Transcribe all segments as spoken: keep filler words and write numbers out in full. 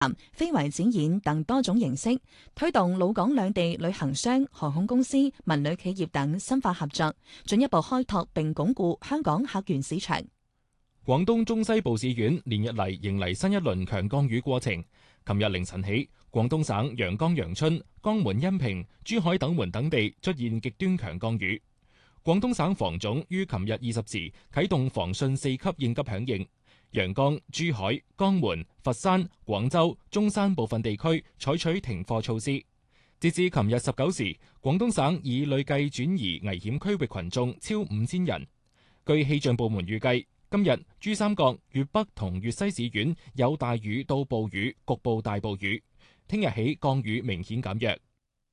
非遺展演等多種形式，推動魯港兩地旅行商、航空公司、文旅企業等深化合作，進一步開拓並鞏固香港客源市場。 廣東中西部市縣連日嚟迎嚟新一輪強降雨過程。琴日凌晨起，廣東省陽江陽春、江門恩平、珠海斗門等地出現極端強降雨。廣東省防總於琴日二十時啟動防汛四級應急響應。陽江、珠海、江門、佛山、廣州、中山部分地區採取停課措施。截至琴日十九時，廣東省已累計轉移危險區域群眾超五千人。據氣象部門預計，今日珠三角、粵北同粵西市縣有大雨到暴雨，局部大暴雨。聽日起降雨明顯減弱。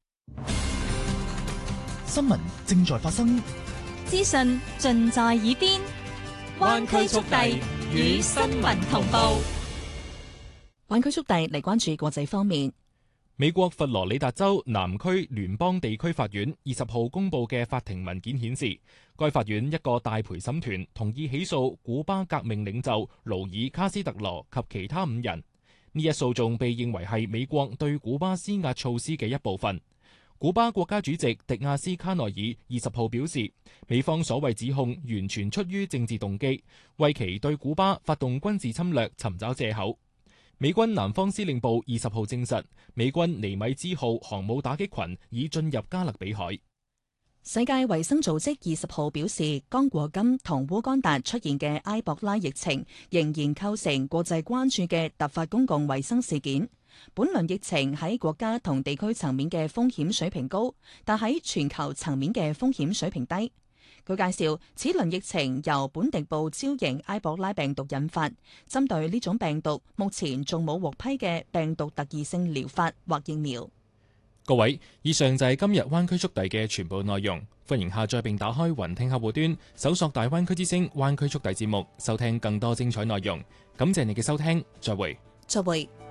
新聞正在發生， 資訊盡在耳邊。灣區速遞與新聞同步。 灣區速遞嚟關注國際方面。 美國佛羅里達州南區聯邦地區法院二十號公佈嘅法庭文件顯示，該法院一個大陪審團同意起訴古巴革命領袖勞爾卡斯特羅及其他五人。呢一訴訟被認為係美國對古巴施壓措施嘅一部分。古巴國家主席迪亞斯卡內爾二十號表示，美方所謂指控完全出於政治動機，為其對古巴發動軍事侵略尋找藉口。美軍南方司令部二十號證實，美軍尼米茲號航母打擊群已進入加勒比海。 世界衛生組織二十號表示，剛果金同烏干達出現嘅埃博拉疫情仍然構成國際關注嘅突發公共衛生事件。本輪疫情喺國家同地區層面嘅風險水平高，但喺全球層面嘅風險水平低。佢介紹，此輪疫情由本地部招型埃博拉病毒引發，針對呢種病毒，目前仲冇獲批嘅病毒特異性療法或疫苗。 各位，以上就係今日灣區速遞嘅全部內容。歡迎下載並打開雲聽客戶端，搜索大灣區之聲灣區速遞節目，收聽更多精彩內容。感謝你嘅收聽，再會。 再會。